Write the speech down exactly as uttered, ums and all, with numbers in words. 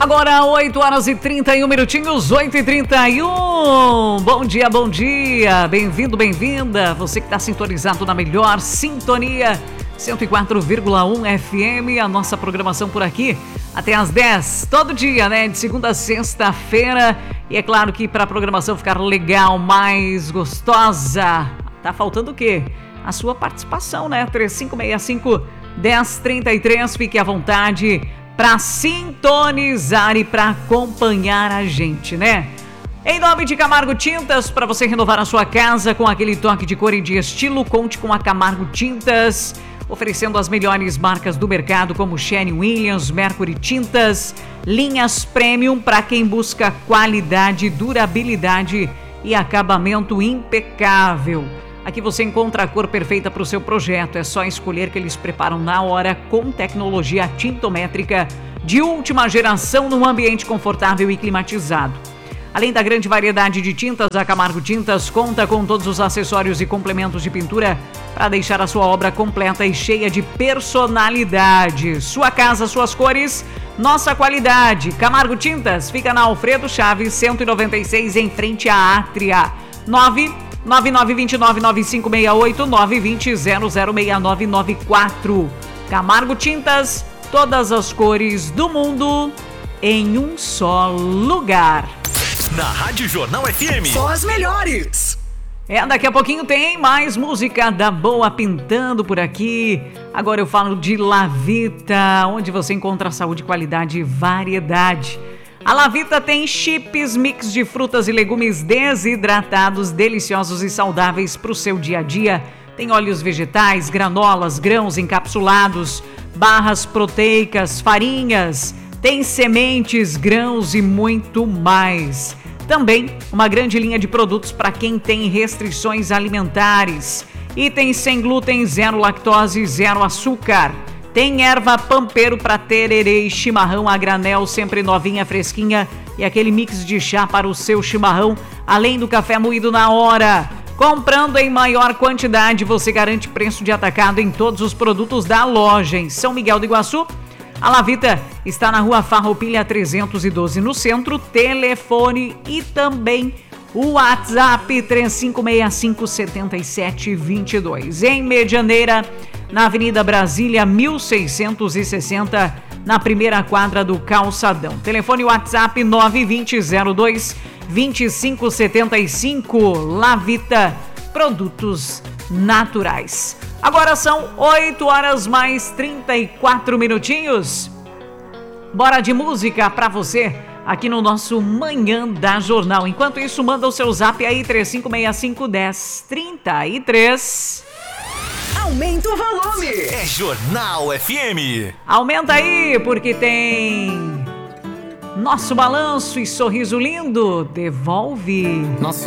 Agora oito horas e trinta e um minutinhos, oito e trinta e um. Bom dia, bom dia. Bem-vindo, bem-vinda. Você que está sintonizado na melhor sintonia, cento e quatro vírgula um F M. A nossa programação por aqui até às dez, todo dia, né? De segunda a sexta-feira. E é claro que para a programação ficar legal, mais gostosa, tá faltando o quê? A sua participação, né? três cinco seis cinco, um zero três três. Fique à vontade para sintonizar e para acompanhar a gente, né? Em nome de Camargo Tintas, para você renovar a sua casa com aquele toque de cor e de estilo, conte com a Camargo Tintas, oferecendo as melhores marcas do mercado como Sherwin-Williams, Mercury Tintas, linhas premium para quem busca qualidade, durabilidade e acabamento impecável. Aqui você encontra a cor perfeita para o seu projeto. É só escolher que eles preparam na hora com tecnologia tintométrica de última geração num ambiente confortável e climatizado. Além da grande variedade de tintas, a Camargo Tintas conta com todos os acessórios e complementos de pintura para deixar a sua obra completa e cheia de personalidade. Sua casa, suas cores, nossa qualidade. Camargo Tintas fica na Alfredo Chaves, cento e noventa e seis, em frente à Átria. nove nove nove dois nove nove cinco seis oito, nove dois zero zero zero seis nove nove quatro. Camargo Tintas, todas as cores do mundo em um só lugar. Na Rádio Jornal F M. Só as melhores. É, daqui a pouquinho tem mais música da boa pintando por aqui. Agora eu falo de Lavita, onde você encontra saúde, qualidade e variedade. A Lavita tem chips, mix de frutas e legumes desidratados, deliciosos e saudáveis para o seu dia a dia. Tem óleos vegetais, granolas, grãos encapsulados, barras proteicas, farinhas, tem sementes, grãos e muito mais. Também uma grande linha de produtos para quem tem restrições alimentares. Itens sem glúten, zero lactose, zero açúcar. Tem erva pampeiro para tererê e chimarrão a granel, sempre novinha, fresquinha. E aquele mix de chá para o seu chimarrão, além do café moído na hora. Comprando em maior quantidade, você garante preço de atacado em todos os produtos da loja. Em São Miguel do Iguaçu, a Lavita está na Rua Farroupilha trezentos e doze, no centro. Telefone e também o WhatsApp três cinco seis cinco sete sete dois dois. Em Medianeira, na Avenida Brasília, mil seiscentos e sessenta, na primeira quadra do Calçadão. Telefone e WhatsApp nove dois zero zero dois, dois cinco sete cinco. Lavita, produtos naturais. Agora são oito horas mais trinta e quatro minutinhos. Bora de música pra você aqui no nosso Manhã da Jornal. Enquanto isso, manda o seu zap aí, três cinco seis cinco, um zero três três. Aumenta o volume. É Jornal F M. Aumenta aí, porque tem Nosso Balanço e Sorriso Lindo. Devolve. Nosso